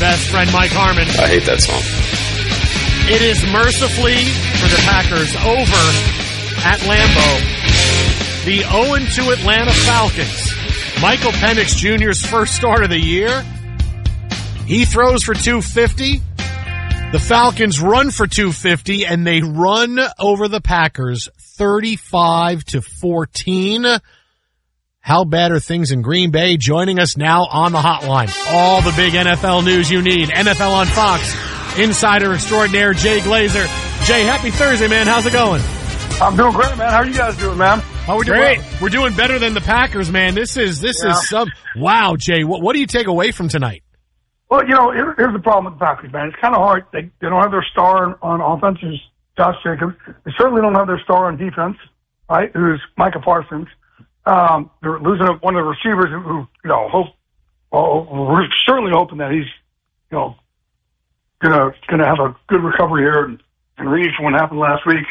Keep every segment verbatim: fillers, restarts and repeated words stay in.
best friend Mike Harmon. I hate that song. It is mercifully for the Packers over at Lambeau. The oh and two Atlanta Falcons. Michael Penix Junior's first start of the year. He throws for two fifty. The Falcons run for two fifty, and they run over the Packers thirty-five to fourteen. How bad are things in Green Bay? Joining us now on the hotline. All the big N F L news you need. N F L on Fox. Insider extraordinaire Jay Glazer. Jay, happy Thursday, man. How's it going? I'm doing great, man. How are you guys doing, man? Oh, we're doing great. We're doing better than the Packers, man. This is this yeah. is some wow, Jay. What what do you take away from tonight? Well, you know, here, here's the problem with the Packers, man. It's kind of hard. They they don't have their star on offense, who's Josh Jacobs. They certainly don't have their star on defense, right? Who's Micah Parsons. Um, they're losing one of the receivers who, who you know, hope. Well, we're certainly hoping that he's, you know, gonna gonna have a good recovery here and, and reach from what happened last week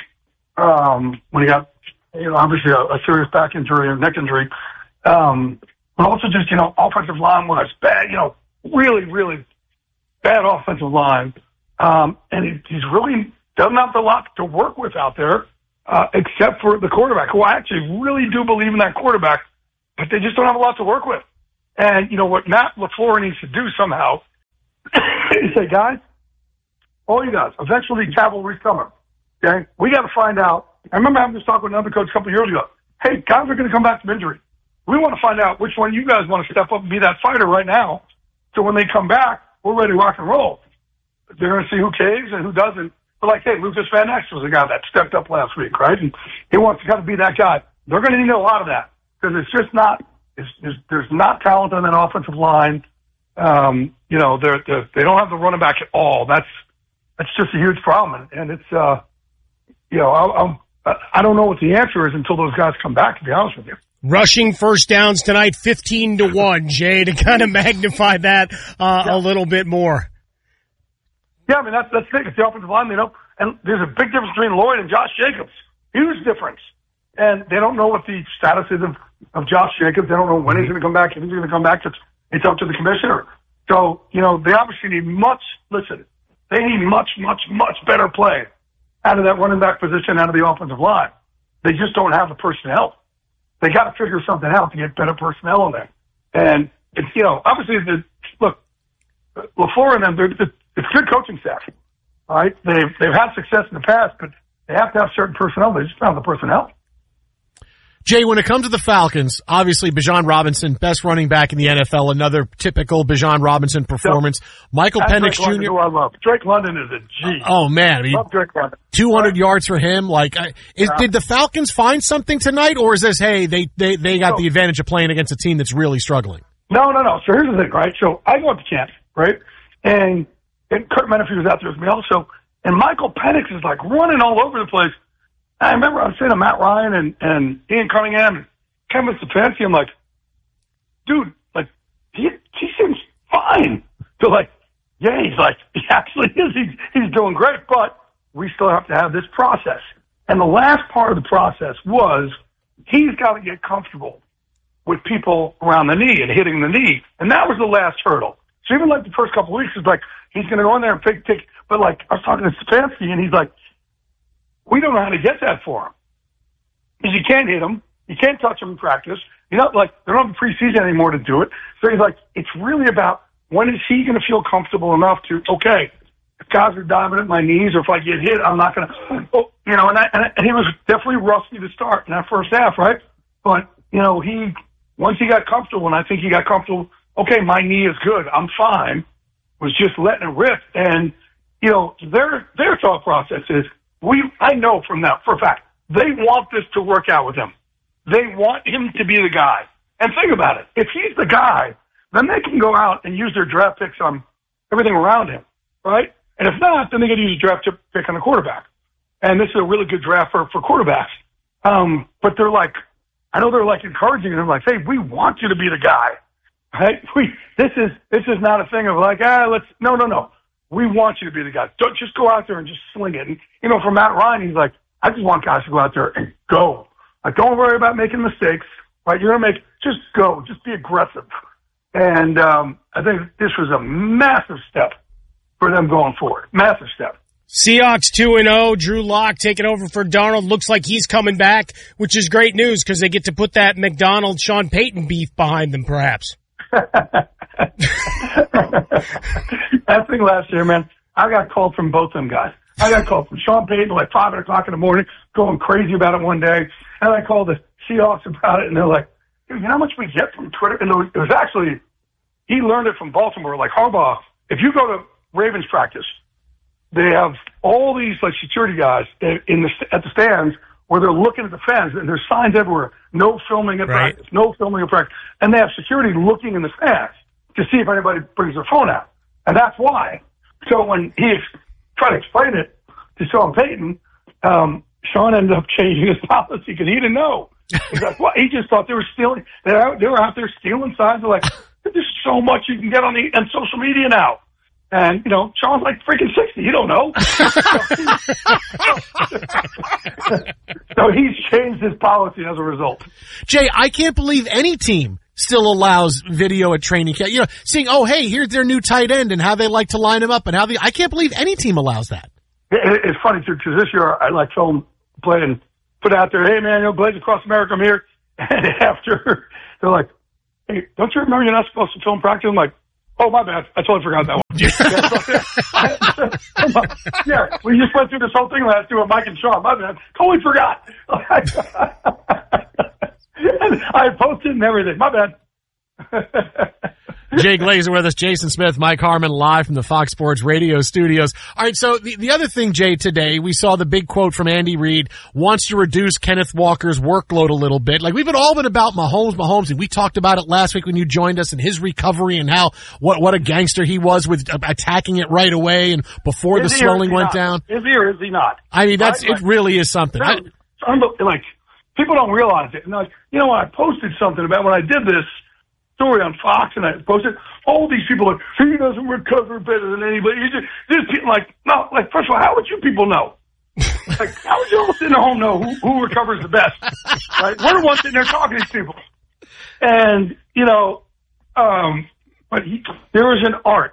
um, when he got, you know, obviously a, a serious back injury or neck injury. Um, but also just, you know, offensive line was bad, you know, really, really bad offensive line. Um, and he, he's really doesn't have a lot to work with out there, uh, except for the quarterback, who I actually really do believe in that quarterback, but they just don't have a lot to work with. And, you know, what Matt LaFleur needs to do somehow is say, guys, all you guys, eventually cavalry's coming. Okay? We got to find out. I remember having this talk with another coach a couple of years ago. Hey, guys are going to come back from injury. We want to find out which one you guys want to step up and be that fighter right now. So when they come back, we're ready to rock and roll. They're going to see who caves and who doesn't. But like, hey, Lucas Van Ness was the guy that stepped up last week, right? And he wants to kind of be that guy. They're going to need a lot of that because it's just not, it's, it's, there's not talent on that offensive line. Um, you know, they're, they're, they don't have the running back at all. That's, that's just a huge problem. And it's, uh, you know, I, I'm, I don't know what the answer is until those guys come back, to be honest with you. Rushing first downs tonight, fifteen to one, Jay, to kind of magnify that uh, yeah. a little bit more. Yeah, I mean, that's, that's the thing. It's the offensive line, you know, and there's a big difference between Lloyd and Josh Jacobs. Huge difference. And they don't know what the status is of, of Josh Jacobs. They don't know when he's going to come back, if he's going to come back. It's, it's up to the commissioner. So, you know, they obviously need much, listen, they need much, much, much better play out of that running back position, out of the offensive line. They just don't have the personnel. They got to figure something out to get better personnel in there. And it's, you know, obviously, the, look, LaFleur and them, they're, they're, it's good coaching staff, all right? They've, they've had success in the past, but they have to have certain personnel. They just don't have the personnel. Jay, when it comes to the Falcons, obviously Bijan Robinson, best running back in the N F L, another typical Bijan Robinson performance. Yep. Michael That's Penix Drake Junior London, who I love. Drake London is a G. Oh, man. I mean, love Drake London. two hundred yards for him. Like, is, yeah. Did the Falcons find something tonight, or is this, hey, they, they, they got no. the advantage of playing against a team that's really struggling? No, no, no. So here's the thing, right? So I go up to camp, right? And, and Kurt Menefee was out there with me also. And Michael Penix is like running all over the place. I remember I was saying to Matt Ryan and, and Ian Cunningham and Kevin Stefanski, I'm like, dude, like, he, he seems fine. So like, yeah, he's like, he actually is. He's, he's doing great, but we still have to have this process. And the last part of the process was he's got to get comfortable with people around the knee and hitting the knee. And that was the last hurdle. So even like the first couple of weeks, it's like, he's going to go in there and pick, pick. But like, I was talking to Stefanski and he's like, we don't know how to get that for him. Because you can't hit him. You can't touch him in practice. You know, like, they don't have preseason anymore to do it. So he's like, it's really about when is he going to feel comfortable enough to, okay, if guys are diving at my knees or if I get hit, I'm not going to, oh, you know, and, I, and he was definitely rusty to start in that first half, right? But, you know, he, once he got comfortable, and I think he got comfortable, okay, my knee is good, I'm fine, was just letting it rip. And, you know, their, their thought process is, we, I know from that, for a fact, they want this to work out with him. They want him to be the guy. And think about it. If he's the guy, then they can go out and use their draft picks on everything around him, right? And if not, then they get to use a draft pick on a quarterback. And this is a really good draft for, for quarterbacks. Um, but they're like, I know they're like encouraging him, like, hey, we want you to be the guy, right? We, this is, this is not a thing of like, ah, let's, no, no, no. We want you to be the guy. Don't just go out there and just sling it. And, you know, for Matt Ryan, he's like, I just want guys to go out there and go. Like, don't worry about making mistakes, right? You're going to make, just go. Just be aggressive. And um, I think this was a massive step for them going forward. Massive step. Seahawks two and oh. Drew Lock taking over for Darnold. Looks like he's coming back, which is great news because they get to put that McDonald Sean Payton beef behind them, perhaps. That thing last year, man, I got called from both them guys. I got called from Sean Payton like five o'clock in the morning, going crazy about it one day, and I called the Seahawks about it, and they're like, "Dude, you know how much we get from Twitter?" And it was, it was actually, he learned it from Baltimore. Like Harbaugh, if you go to Ravens practice, they have all these like security guys in the at the stands where they're looking at the fans, and there's signs everywhere: no filming at right. practice, no filming at practice, and they have security looking in the stands to see if anybody brings their phone out, and that's why. So when he ex- tried to explain it to Sean Payton, um, Sean ended up changing his policy because he didn't know. He's like, well, he just thought they were stealing. They were out, they were out there stealing signs. They're like, there's so much you can get on the on social media now. And, you know, Sean's like freaking sixty. You don't know. So he's changed his policy as a result. Jay, I can't believe any team still allows video at training camp. You know, seeing, oh, hey, here's their new tight end and how they like to line him up and how they, I can't believe any team allows that. It, it's funny, too, because this year I like film play and put out there, hey, man, you know, Blades Across America, I'm here. And after, they're like, hey, don't you remember you're not supposed to film practice? I'm like, oh, my bad. I totally forgot that one. yeah, so, yeah, we just went through this whole thing last year with Mike and Sean. My bad. Totally forgot. I posted and everything. My bad. Jay Glazer with us, Jason Smith, Mike Harmon, live from the Fox Sports Radio studios. All right, so the, the other thing, Jay, today, we saw the big quote from Andy Reid, wants to reduce Kenneth Walker's workload a little bit. Like, we've been all been about Mahomes, Mahomes, and we talked about it last week when you joined us and his recovery and how, what, what a gangster he was with attacking it right away and before is the swelling went not? down. Is he or is he not? I mean, that's, right? it really is something. That, I, like, people don't realize it. And like, you know, when I posted something about when I did this story on Fox and I posted, all these people are like, he doesn't recover better than anybody. You just, just people like, no, like, first of all, how would you people know? Like, how would you all sitting at home know who, who recovers the best? Right? We're the ones sitting there talking to these people. And, you know, um, but he, there is an art.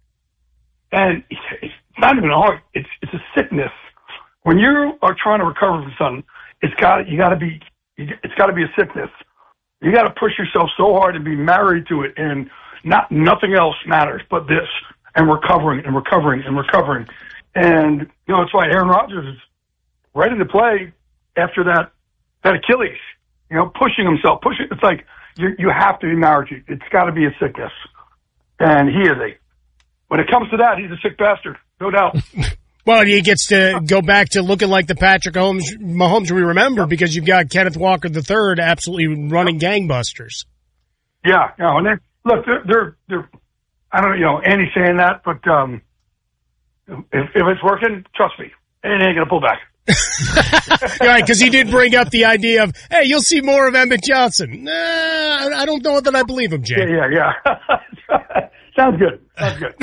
And it's not even an art. It's, it's a sickness. When you are trying to recover from something, it's got, you gotta be, it's gotta be a sickness. You got to push yourself so hard and be married to it, and not nothing else matters but this, and recovering and recovering and recovering. And you know, it's why Aaron Rodgers is ready to play after that that Achilles. You know, pushing himself, pushing. It's like you you have to be married to it. It's got to be a sickness, and he is a. When it comes to that, he's a sick bastard, no doubt. Well, he gets to go back to looking like the Patrick Mahomes, Mahomes we remember because you've got Kenneth Walker the third absolutely running gangbusters. Yeah, yeah. And they, look, they're, they're, they're, I don't know, you know, Andy's saying that, but um, if, if it's working, trust me, it ain't going to pull back. Right, because he did bring up the idea of, hey, you'll see more of Emmett Johnson. Nah, I don't know that I believe him, Jay. Yeah, yeah, yeah. Sounds good. Sounds good.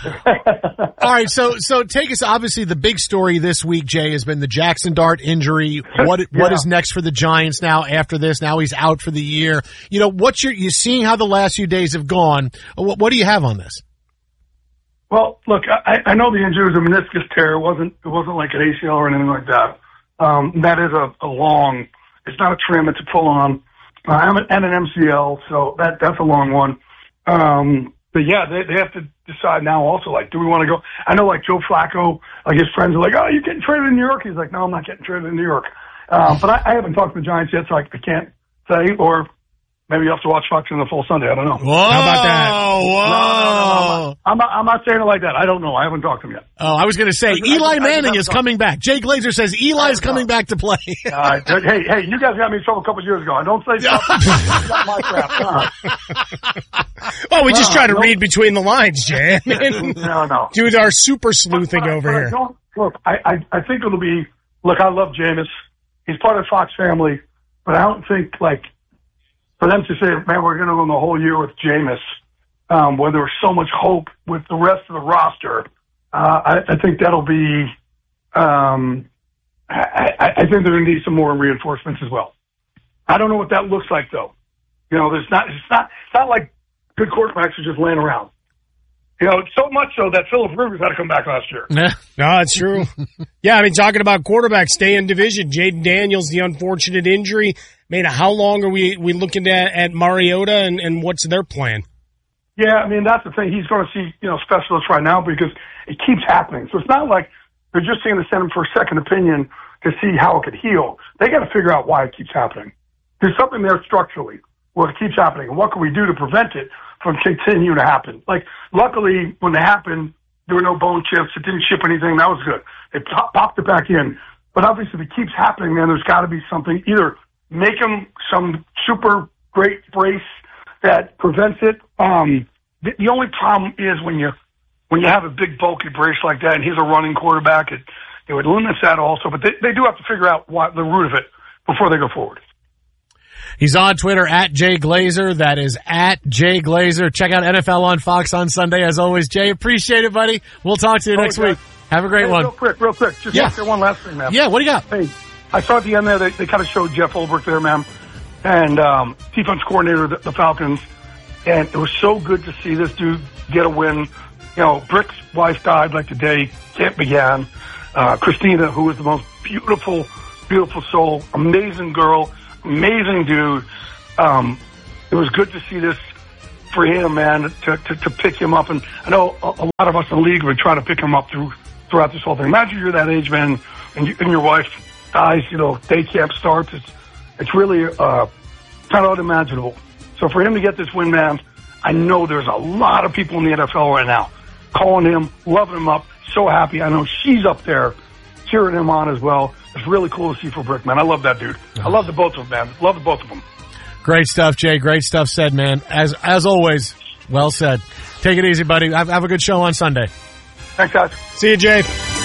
All right, so so take us. Obviously, the big story this week, Jay, has been the Jackson Dart injury. What yeah. what is next for the Giants now? After this, now he's out for the year. You know, what's your you seeing how the last few days have gone? What, what do you have on this? Well, look, I, I know the injury was a meniscus tear. It wasn't it wasn't like an A C L or anything like that. Um, that is a, a long. It's not a trim. It's a full on. Uh, and an M C L. So that that's a long one. Um, But yeah, they, they have to decide now also, like, do we want to go? I know, like, Joe Flacco, like, his friends are like, oh, you're getting traded in New York? He's like, no, I'm not getting traded in New York. Um, but I, I haven't talked to the Giants yet, so I, I can't say. Or maybe you have to watch Fox in the full Sunday. I don't know. Whoa, how about that? Whoa. No, no, no, I'm, not, I'm not saying it like that. I don't know. I haven't talked to him yet. Oh, I was going to say, I, Eli I, Manning I, I, is coming back. Jay Glazer says Eli's coming back to play. uh, hey, hey, you guys got me in trouble a couple of years ago. I don't say something. You got my crap. Uh, well, we just uh, try to no. read between the lines, Jay. I mean, no, no. do our super sleuthing but, over but here. I don't, look, I, I, I think it'll be, look, I love Jameis. He's part of the Fox family, but I don't think, like, for them to say, man, we're going to win the whole year with Jameis, um, where there was so much hope with the rest of the roster, uh, I, I think that'll be, um, I, I, I think they're going to need some more reinforcements as well. I don't know what that looks like, though. You know, there's not, it's not, it's not like good quarterbacks are just laying around. You know, so much so that Phillip Rivers had to come back last year. No, that's true. Yeah, I mean, talking about quarterbacks, stay in division. Jaden Daniels, the unfortunate injury. I mean, how long are we, we looking at, at Mariota, and, and what's their plan? Yeah, I mean, that's the thing. He's going to see, you know, specialists right now because it keeps happening. So it's not like they're just going to send him for a second opinion to see how it could heal. They got to figure out why it keeps happening. There's something there structurally where it keeps happening. And what can we do to prevent it from continuing to happen? Like, luckily, when they happened, there were no bone chips. It didn't ship anything. That was good. They pop, popped it back in. But obviously, if it keeps happening, then there's got to be something. Either make him some super great brace that prevents it. Um, the, the only problem is when you when you have a big, bulky brace like that, and he's a running quarterback, it, it would limit that also. But they, they do have to figure out what the root of it before they go forward. He's on Twitter at Jay Glazer. That is at Jay Glazer. Check out N F L on Fox on Sunday. As always, Jay, appreciate it, buddy. We'll talk to you oh, next yeah. week. Have a great hey, one. Real quick, real quick. Just yeah. one last thing, man. Yeah, what do you got? Hey, I saw at the end there, they, they kind of showed Jeff Ulbrich there, man, and um, defense coordinator of the, the Falcons. And it was so good to see this dude get a win. You know, Brick's wife died like the day camp began. Uh, Christina, who was the most beautiful, beautiful soul, amazing girl, amazing dude. Um, it was good to see this for him, man, to, to, to pick him up. And I know a, a lot of us in the league would try to pick him up through throughout this whole thing. Imagine you're that age, man, and, you, and your wife dies, you know, day camp starts. It's, it's really uh, kind of unimaginable. So for him to get this win, man, I know there's a lot of people in the N F L right now calling him, loving him up, so happy. I know she's up there cheering him on as well. It's really cool to see for Brick, man. I love that dude. I love the both of them, man. Love the both of them. Great stuff, Jay. Great stuff said, man. As as always, well said. Take it easy, buddy. Have, have a good show on Sunday. Thanks, guys. See you, Jay.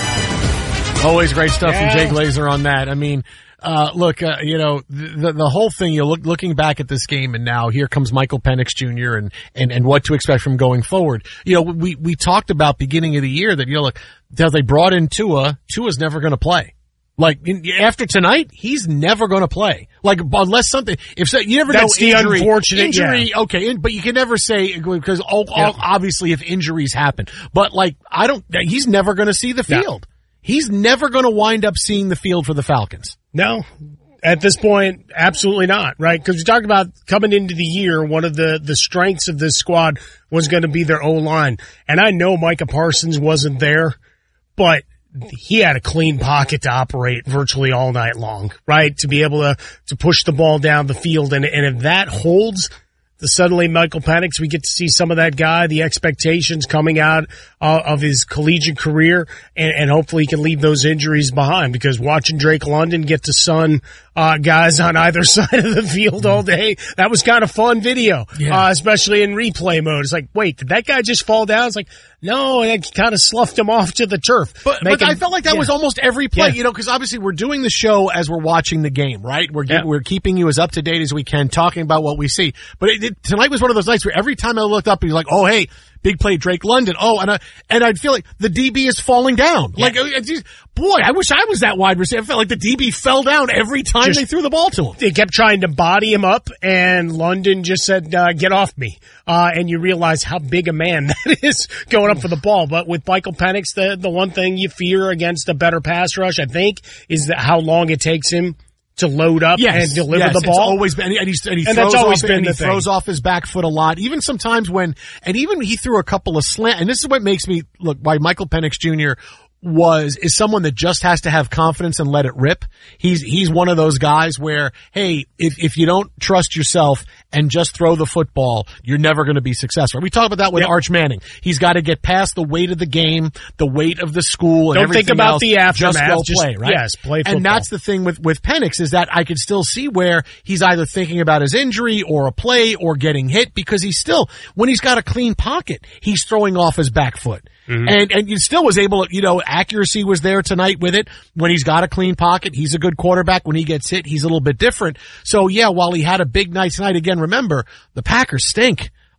Always great stuff yeah. from Jay Glazer on that. I mean, uh, look, uh, you know, the the whole thing, you look, looking back at this game, and now here comes Michael Penix Junior and, and, and what to expect from going forward. You know, we, we talked about beginning of the year that, you know, look, they brought in Tua. Tua's never going to play. Like, in, after tonight, he's never going to play. Like, unless something, if so, you never That's know the injury. unfortunate, injury, yeah. okay, in, but you can never say, because oh, yeah. obviously if injuries happen. But like, I don't, he's never going to see the field. Yeah. He's never going to wind up seeing the field for the Falcons. No. At this point, absolutely not, right? Because we talked about coming into the year, one of the, the strengths of this squad was going to be their O-line. And I know Micah Parsons wasn't there, but he had a clean pocket to operate virtually all night long, right? To be able to, to push the ball down the field. And, and if that holds, the suddenly Michael Penix, we get to see some of that guy, the expectations coming out uh, of his collegiate career, and, and hopefully he can leave those injuries behind, because watching Drake London get to sun uh, guys on either side of the field all day, that was kind of fun video, yeah. uh, especially in replay mode. It's like, wait, did that guy just fall down? It's like, no, and it kind of sloughed him off to the turf. But, but him, I felt like that yeah. was almost every play, yeah. you know, because obviously we're doing the show as we're watching the game, right? We're yeah. we're keeping you as up to date as we can, talking about what we see. But it, it, tonight was one of those nights where every time I looked up, he's like, oh, hey, big play Drake London. Oh, and I, and I'd feel like the D B is falling down. Yeah. Like, it's just, boy, I wish I was that wide receiver. I felt like the D B fell down every time just, they threw the ball to him. They kept trying to body him up, and London just said, uh, get off me. Uh, and you realize how big a man that is going up for the ball. But with Michael Penix, the, the one thing you fear against a better pass rush, I think, is that how long it takes him to load up yes, and deliver yes, the ball. It's always been, and, he, and, he's, and he and throws, that's always off, been and the he thing. throws off his back foot a lot. Even sometimes when, and even he threw a couple of slant, and this is what makes me, look, why Michael Penix Junior was, is someone that just has to have confidence and let it rip. He's, he's one of those guys where, hey, if, if you don't trust yourself and just throw the football, you're never going to be successful. We talk about that with yep. Arch Manning. He's got to get past the weight of the game, the weight of the school, and don't everything think about else. the aftermath. Just go just, play, right? Yes, play football. And that's the thing with, with Penix, is that I could still see where he's either thinking about his injury or a play or getting hit, because he's still, when he's got a clean pocket, he's throwing off his back foot. Mm-hmm. And, and you still was able to, you know, accuracy was there tonight with it. When he's got a clean pocket, he's a good quarterback. When he gets hit, he's a little bit different. So yeah, while he had a big night tonight, again, remember, the Packers stink.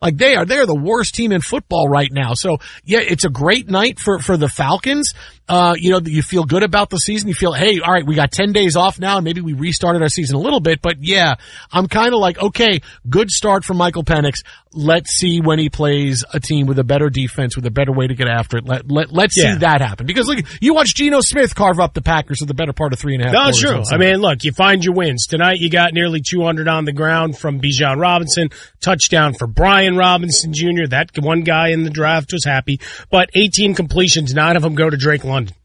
Like they are, they are the worst team in football right now. So yeah, it's a great night for, for the Falcons. Uh, you know, you feel good about the season. You feel, hey, all right, we got ten days off now and maybe we restarted our season a little bit. But yeah, I'm kind of like, okay, good start from Michael Penix. Let's see when he plays a team with a better defense, with a better way to get after it. Let, let, let's yeah. see that happen. Because look, you watch Geno Smith carve up the Packers for the better part of three and a half. No, true. I mean, look, you find your wins. Tonight you got nearly two hundred on the ground from Bijan Robinson. Touchdown for Brian Robinson Junior That one guy in the draft was happy. But eighteen completions, nine of them go to Drake London.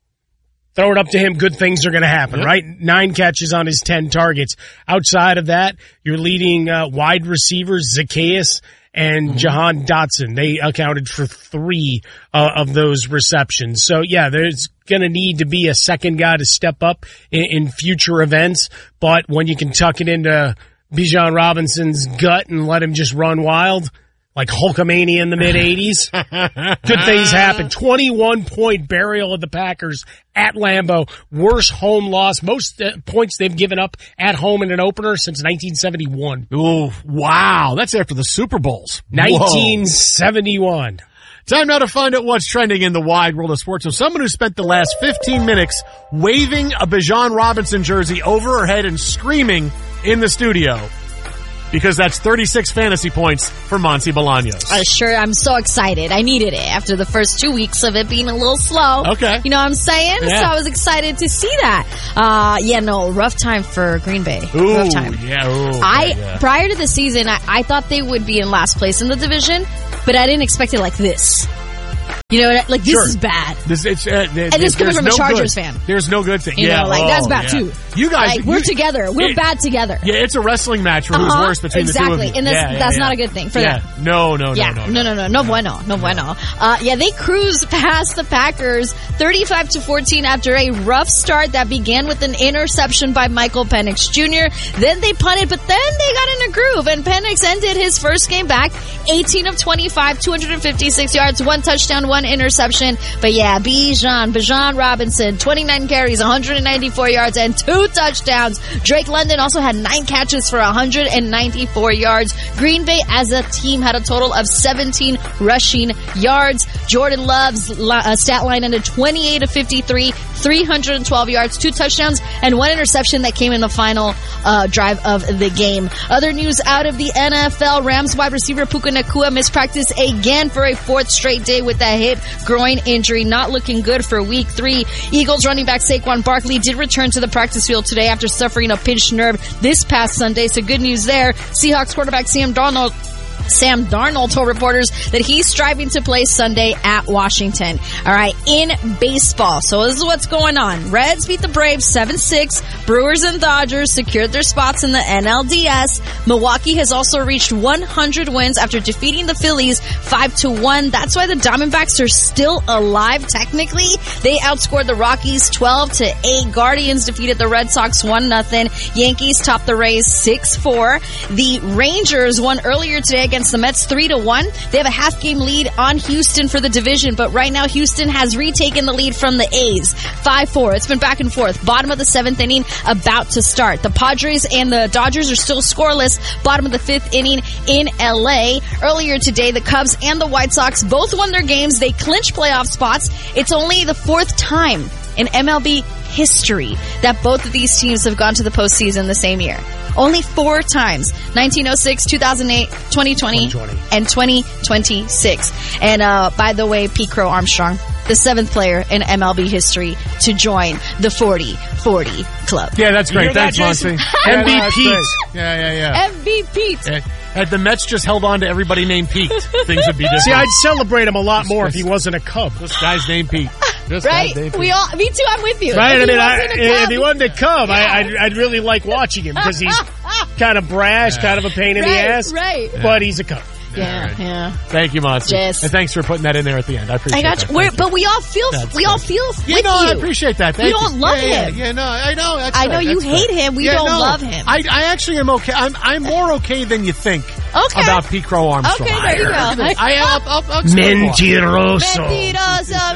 Throw it up to him, good things are going to happen, yep. right? Nine catches on his ten targets. Outside of that, your leading uh, wide receivers, Zacchaeus and mm-hmm. Jahan Dotson. They accounted for three uh, of those receptions. So, yeah, there's going to need to be a second guy to step up in, in future events. But when you can tuck it into Bijan Robinson's gut and let him just run wild, like Hulkamania in the mid-eighties. Good things happen. twenty-one point burial of the Packers at Lambeau. Worst home loss. Most uh, points they've given up at home in an opener since nineteen seventy-one. Ooh, wow. That's after the Super Bowls. nineteen seventy-one. Time now to find out what's trending in the wide world of sports. So someone who spent the last fifteen minutes waving a Bijan Robinson jersey over her head and screaming in the studio. Because that's thirty-six fantasy points for Monty Bolaños. Uh, sure, I'm so excited. I needed it after the first two weeks of it being a little slow. Okay. You know what I'm saying? Yeah. So I was excited to see that. Uh, yeah, no, rough time for Green Bay. Ooh, rough time. yeah. Ooh, I, yeah. Prior to the season, I, I thought they would be in last place in the division, but I didn't expect it like this. You know, like this sure. is bad. This, it's, uh, there, and this coming from no a Chargers good. fan. There's no good thing. You yeah, know, like oh, that's bad yeah. too. You guys, like, we're you, together. We're it, bad together. Yeah, it's a wrestling match for uh-huh. who's worse between exactly. the two of you. And that's, yeah, yeah, that's yeah. not a good thing for yeah. them. No, no, yeah. no, no, no, no, no, no bueno, no bueno. Uh, yeah, they cruised past the Packers, thirty-five to fourteen after a rough start that began with an interception by Michael Penix Junior Then they punted, but then they got in a groove, and Penix ended his first game back, eighteen of twenty-five, two hundred fifty-six yards, one touchdown, one interception. But yeah, Bijan, Bijan Robinson, twenty-nine carries, one hundred ninety-four yards, and two touchdowns. Drake London also had nine catches for one hundred ninety-four yards. Green Bay as a team had a total of seventeen rushing yards. Jordan Love's uh, stat line ended twenty-eight of fifty-three, three hundred twelve yards, two touchdowns, and one interception that came in the final uh, drive of the game. Other news out of the N F L, Rams wide receiver Puka Nacua missed practice again for a fourth straight day with a hip groin injury. Not looking good for week three. Eagles running back Saquon Barkley did return to the practice field today after suffering a pinched nerve this past Sunday, so good news there. Seahawks quarterback Sam Darnold Sam Darnold told reporters that he's striving to play Sunday at Washington. All right, in baseball. So this is what's going on. Reds beat the Braves seven six. Brewers and Dodgers secured their spots in the N L D S. Milwaukee has also reached one hundred wins after defeating the Phillies five to one. That's why the Diamondbacks are still alive technically. They outscored the Rockies twelve to eight. Guardians defeated the Red Sox one nothing. Yankees topped the Rays six four. The Rangers won earlier today against the Mets three to one. They have a half game lead on Houston for the division, but right now Houston has retaken the lead from the A's five four. It's been back and forth. Bottom of the seventh inning about to start. The Padres and the Dodgers are still scoreless. Bottom of the fifth inning in L A. Earlier today, the Cubs and the White Sox both won their games. They clinched playoff spots. It's only the fourth time in M L B history that both of these teams have gone to the postseason the same year. Only four times. nineteen oh six, two thousand eight, twenty twenty, twenty twenty. And twenty twenty-six. And uh, by the way, Pete Crow Armstrong, the seventh player in M L B history to join the forty forty club. Yeah, that's great. Thanks, Monty. M V P. Yeah, yeah, yeah. M V P. Yeah. Had the Mets just held on to everybody named Pete, things would be different. See, I'd celebrate him a lot more if he wasn't a Cub. This guy's named Pete. This right? Named Pete. We all, me too, I'm with you. Right? If I mean, I, wasn't a Cub, if he wasn't a Cub, yeah. I, I'd, I'd really like watching him because he's kind of brash, Yeah. kind of a pain in right, the ass. Right. But he's a Cub. Yeah, right. yeah. Thank you, Monty. Yes. And thanks for putting that in there at the end. I appreciate I got that. you. We're, Thank but we all feel, That's we great. all feel Yeah, with no, you. I appreciate that. Thank We don't you. love yeah, him. Yeah, yeah, no, I know. That's I right. know you That's hate right. him. We yeah, don't no, love him. I, I actually am okay. I'm, I'm more okay than you think Okay. about Pete Crow Armstrong. Okay, there you go. I, I'll, I'll, I'll explain why. Mentiroso. Mentiroso, mentiroso.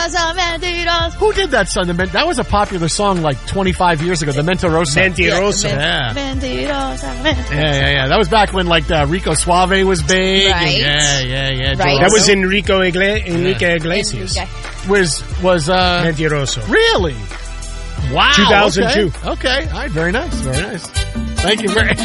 Mentirosa, mentirosa. Who did that song? The Men- That was a popular song like twenty-five years ago. The Mentirosa. Mentirosa. Yeah. Mentirosa, mentirosa. Yeah, yeah, yeah. That was back when like uh, Rico Suave was big. Right. And yeah, yeah, yeah. Right. That was Enrico Igle- Enrique Iglesias. Enrique. Was was uh Mentiroso. really? Wow. two thousand two. Okay. okay. All right. Very nice. Very nice. Thank you very.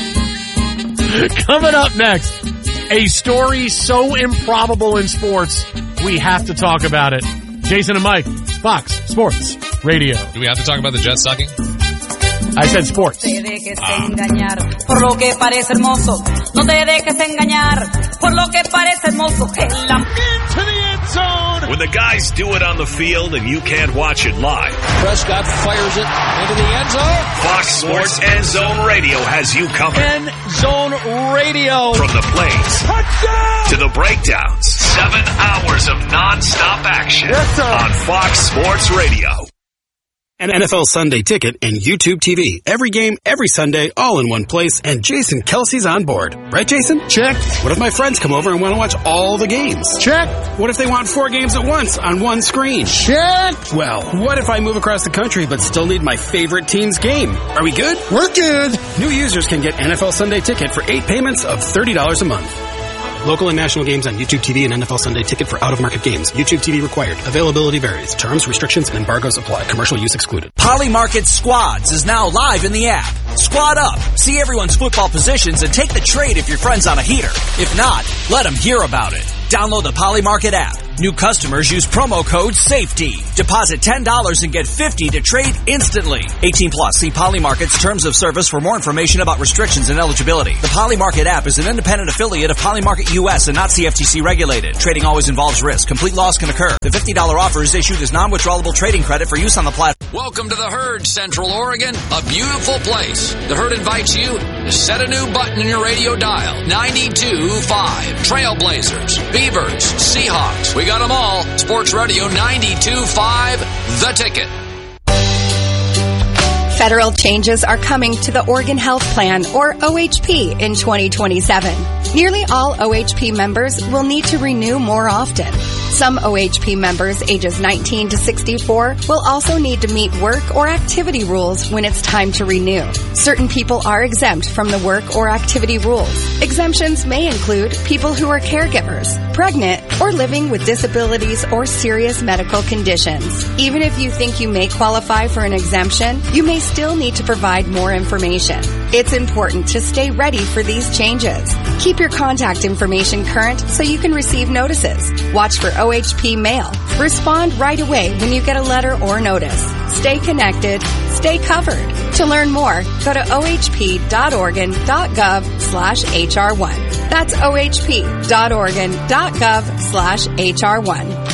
Coming up next, a story so improbable in sports, we have to talk about it. Jason and Mike, Fox Sports Radio. Do we have to talk about the Jets sucking? I said sports. Te dejes engañar por lo que parece hermoso. No te dejes engañar por lo que parece hermoso. El am- Into the end zone. When the guys do it on the field and you can't watch it live, Prescott fires it into the end zone. Fox Sports End Zone Radio has you covered. End zone radio. From the plays Touchdown! to the breakdowns, seven hours of nonstop action Yes, sir. on Fox Sports Radio. An N F L Sunday Ticket and YouTube T V. Every game, every Sunday, all in one place, and Jason Kelsey's on board. Right, Jason? Check. What if my friends come over and want to watch all the games? Check. What if they want four games at once on one screen? Check. Well, what if I move across the country but still need my favorite team's game? Are we good? We're good. New users can get N F L Sunday Ticket for eight payments of thirty dollars a month. Local and national games on YouTube T V and N F L Sunday Ticket for out-of-market games. YouTube T V required. Availability varies. Terms, restrictions, and embargoes apply. Commercial use excluded. Polymarket Squads is now live in the app. Squad up, see everyone's football positions, and take the trade if your friend's on a heater. If not, let them hear about it. Download the Polymarket app. New customers use promo code SAFETY. Deposit ten dollars and get fifty dollars to trade instantly. eighteen plus. See Polymarket's terms of service for more information about restrictions and eligibility. The Polymarket app is an independent affiliate of Polymarket U S and not C F T C regulated. Trading always involves risk. Complete loss can occur. The fifty dollars offer is issued as non-withdrawable trading credit for use on the platform. Welcome to the Herd, Central Oregon, a beautiful place. The Herd invites you to set a new button in your radio dial. ninety-two point five. Trailblazers, Beavers, Seahawks. We got them all. Sports Radio ninety-two point five, The Ticket. Federal changes are coming to the Oregon Health Plan, or O H P, in twenty twenty-seven. Nearly all O H P members will need to renew more often. Some O H P members ages nineteen to sixty-four will also need to meet work or activity rules when it's time to renew. Certain people are exempt from the work or activity rules. Exemptions may include people who are caregivers, pregnant, or living with disabilities or serious medical conditions. Even if you think you may qualify for an exemption, you may still need to provide more information. It's important to stay ready for these changes. Keep your contact information current so you can receive notices. Watch for O H P mail. Respond right away when you get a letter or notice. Stay connected. Stay covered. To learn more, go to ohp.oregon.gov slash HR1. That's ohp.oregon.gov slash HR1.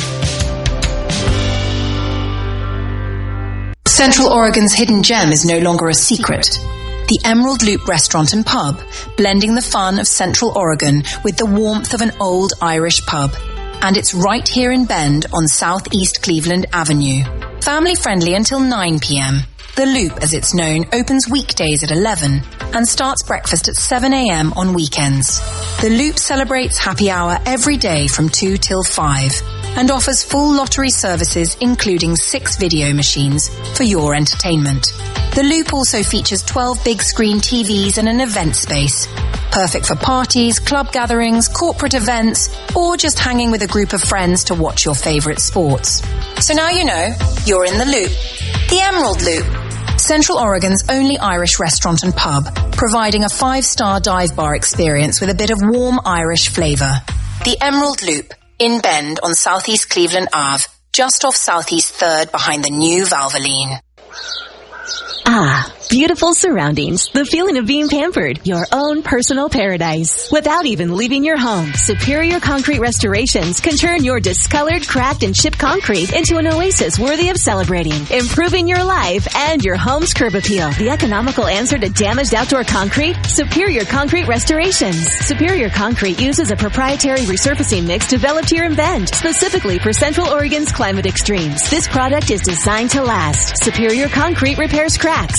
Central Oregon's hidden gem is no longer a secret. The Emerald Loop Restaurant and Pub, blending the fun of Central Oregon with the warmth of an old Irish pub. And it's right here in Bend on Southeast Cleveland Avenue. Family friendly until nine p.m. The Loop, as it's known, opens weekdays at eleven and starts breakfast at seven a.m. on weekends. The Loop celebrates happy hour every day from two till five and offers full lottery services including six video machines for your entertainment. The Loop also features twelve big screen T Vs and an event space. Perfect for parties, club gatherings, corporate events, or just hanging with a group of friends to watch your favorite sports. So now you know, you're in the Loop. The Emerald Loop. Central Oregon's only Irish restaurant and pub, providing a five-star dive bar experience with a bit of warm Irish flavor. The Emerald Loop, in Bend on Southeast Cleveland Ave, just off Southeast third behind the new Valvoline. Ah, beautiful surroundings. The feeling of being pampered. Your own personal paradise. Without even leaving your home, Superior Concrete Restorations can turn your discolored, cracked, and chipped concrete into an oasis worthy of celebrating, improving your life and your home's curb appeal. The economical answer to damaged outdoor concrete? Superior Concrete Restorations. Superior Concrete uses a proprietary resurfacing mix developed here in Bend, specifically for Central Oregon's climate extremes. This product is designed to last. Superior Concrete repairs cracks, color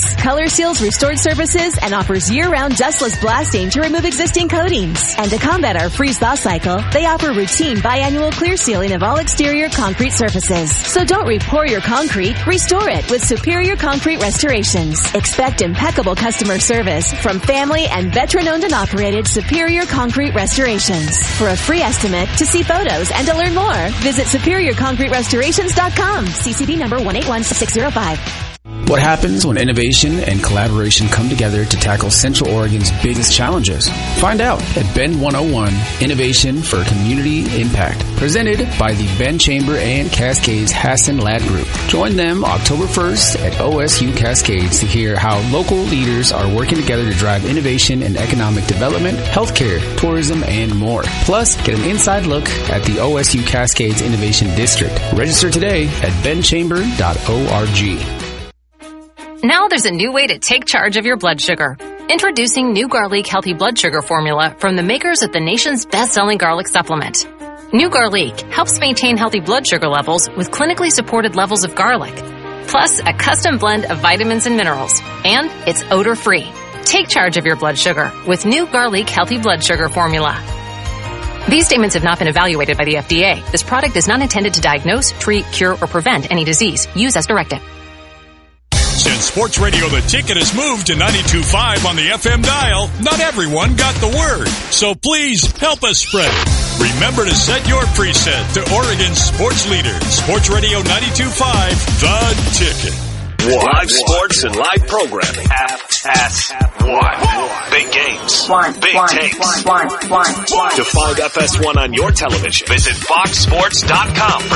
Color Seals Restored Surfaces and offers year-round dustless blasting to remove existing coatings. And to combat our freeze-thaw cycle, they offer routine biannual clear sealing of all exterior concrete surfaces. So don't re-pour your concrete, restore it with Superior Concrete Restorations. Expect impeccable customer service from family and veteran-owned and operated Superior Concrete Restorations. For a free estimate, to see photos, and to learn more, visit superior concrete restorations dot com. C C B number one eight one six zero five. What happens when innovation and collaboration come together to tackle Central Oregon's biggest challenges? Find out at Bend one oh one, Innovation for Community Impact, presented by the Bend Chamber and Cascades Hassan Ladd Group. Join them October first at O S U Cascades to hear how local leaders are working together to drive innovation and economic development, healthcare, tourism, and more. Plus, get an inside look at the O S U Cascades Innovation District. Register today at bend chamber dot org. Now there's a new way to take charge of your blood sugar. Introducing New Garlic Healthy Blood Sugar Formula from the makers of the nation's best-selling garlic supplement. New Garlic helps maintain healthy blood sugar levels with clinically supported levels of garlic, plus a custom blend of vitamins and minerals, and it's odor-free. Take charge of your blood sugar with New Garlic Healthy Blood Sugar Formula. These statements have not been evaluated by the F D A. This product is not intended to diagnose, treat, cure, or prevent any disease. Use as directed. Since Sports Radio The Ticket has moved to ninety-two point five on the F M dial, not everyone got the word. So please help us spread it. Remember to set your preset to Oregon's sports leader, Sports Radio ninety-two point five, The Ticket. Live sports and live programming. F S one. Big games. One, big one, takes. One, one, one, one. To find F S one on your television, visit fox sports dot com.